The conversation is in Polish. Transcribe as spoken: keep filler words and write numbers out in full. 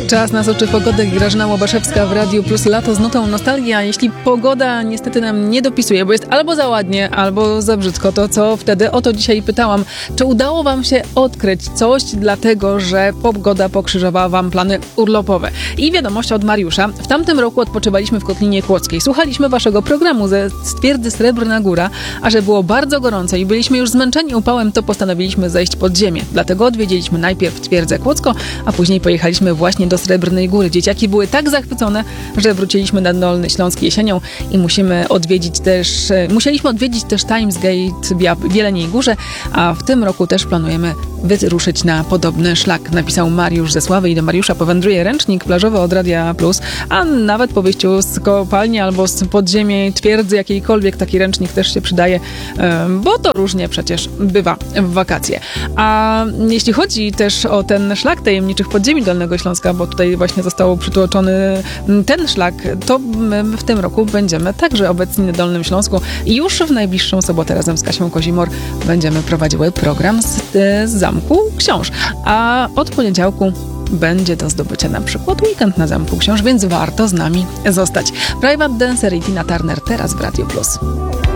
Czas na soczy pogodę. Grażyna Łabaszewska w Radiu Plus. Lato z nutą nostalgii, a jeśli pogoda niestety nam nie dopisuje, bo jest albo za ładnie, albo za brzydko, to co wtedy? O to dzisiaj pytałam. Czy udało wam się odkryć coś, dlatego że pogoda pokrzyżowała wam plany urlopowe? I wiadomość od Mariusza. W tamtym roku odpoczywaliśmy w Kotlinie Kłodzkiej. Słuchaliśmy waszego programu ze twierdzy Srebrna Góra, a że było bardzo gorąco i byliśmy już zmęczeni upałem, to postanowiliśmy zejść pod ziemię. Dlatego odwiedziliśmy najpierw twierdzę Kłodzką, a później pojechaliśmy właśnie do Srebrnej Góry. Dzieciaki były tak zachwycone, że wróciliśmy na Dolny Śląsk jesienią i musimy odwiedzić też, musieliśmy odwiedzić też Times Gate w Jeleniej Górze, a w tym roku też planujemy wyruszyć na podobny szlak. Napisał Mariusz ze Sławy i do Mariusza powędruje ręcznik plażowy od Radia Plus, a nawet po wyjściu z kopalni albo z podziemi twierdzy jakiejkolwiek taki ręcznik też się przydaje, bo to różnie przecież bywa w wakacje. A jeśli chodzi też o ten szlak tajemniczych podziemi Dolnego Śląska, bo tutaj właśnie został przytłoczony ten szlak, to my w tym roku będziemy także obecni na Dolnym Śląsku i już w najbliższą sobotę razem z Kasią Kozimor będziemy prowadziły program z, z Zamku Książ. A od poniedziałku będzie do zdobycia na przykład weekend na Zamku Książ, więc warto z nami zostać. Private Dancer i Tina Turner teraz w Radio Plus.